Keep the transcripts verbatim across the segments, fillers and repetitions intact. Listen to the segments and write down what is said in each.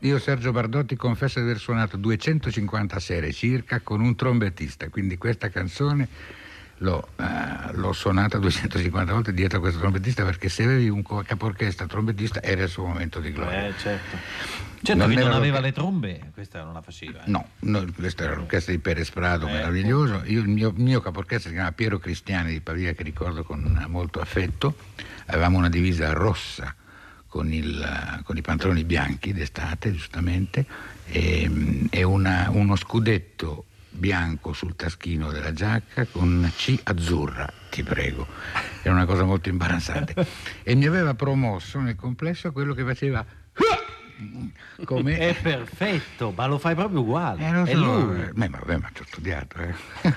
Io, Sergio Bardotti, confesso di aver suonato duecentocinquanta sere circa con un trombettista, quindi questa canzone l'ho, uh, l'ho suonata duecentocinquanta volte dietro a questo trombettista, perché se avevi un caporchestra trombettista era il suo momento di gloria. Eh, certo. Certo, non, non aveva le trombe, questa non la faceva. Eh. No, no, questa era l'orchestra di Perez Prado, eh, meraviglioso. Io, il mio, mio caporchestra si chiama Piero Cristiani di Pavia, che ricordo con molto affetto. Avevamo una divisa rossa con, il, con i pantaloni bianchi d'estate, giustamente, e, e una, uno scudetto bianco sul taschino della giacca con una C azzurra, ti prego. Era una cosa molto imbarazzante. E mi aveva promosso nel complesso quello che faceva... Come... È perfetto, ma lo fai proprio uguale. Eh, lo è so, lui. Eh, ma vabbè, ma ci ho studiato. Eh.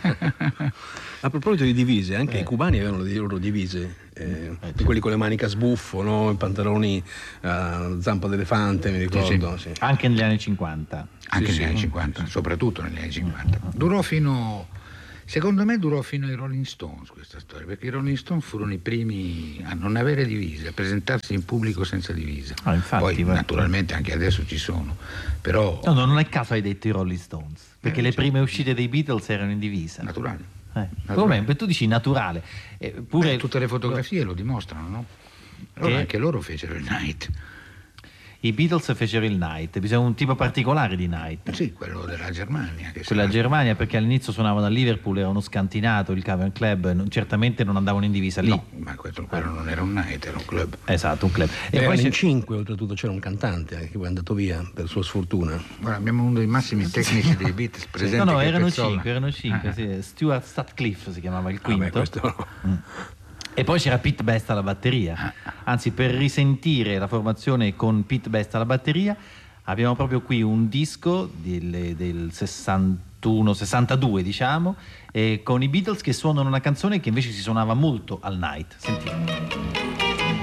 A proposito di divise, anche Eh. i cubani avevano le loro divise, eh, Eh, certo. quelli con le maniche a sbuffo, no? I pantaloni a zampa d'elefante, mi ricordo. Sì, sì. Anche negli anni cinquanta. Anche Sì, negli sì. anni cinquanta, soprattutto negli anni cinquanta. Durò fino, secondo me durò fino ai Rolling Stones questa storia, perché i Rolling Stones furono i primi a non avere divise, a presentarsi in pubblico senza divisa. Ah, infatti, Poi va- naturalmente anche adesso ci sono, però No, no, non è caso hai detto i Rolling Stones, perché Eh, le certo. prime uscite dei Beatles erano in divisa. naturale. Eh. Naturale. Come? Tu dici naturale. Eh, pure Beh, tutte le fotografie lo dimostrano, no? Allora Che- anche loro fecero il Night. I Beatles fecero il Night, bisogna un tipo particolare di Night. Sì, quello della Germania. Che Quella sarà- Germania, perché all'inizio suonavano a Liverpool, era uno scantinato, il Cavern Club, non- certamente non andavano in divisa lì. No, ma questo, quello non era un Night, era un club. Esatto, un club. E E poi erano c'è- in cinque, oltretutto c'era un cantante eh, che poi è andato via per sua sfortuna. Guarda, abbiamo uno dei massimi tecnici dei Beatles presenti. No, no, che è erano Pezzola. cinque, erano cinque, Ah, sì. Stuart Sutcliffe si chiamava il Vabbè, quinto. questo no. E poi c'era Pete Best alla batteria. Anzi, per risentire la formazione con Pete Best alla batteria, abbiamo proprio qui un disco del, del sessantuno sessantadue, diciamo, eh, con i Beatles che suonano una canzone che invece si suonava molto al Night. Sentiamo.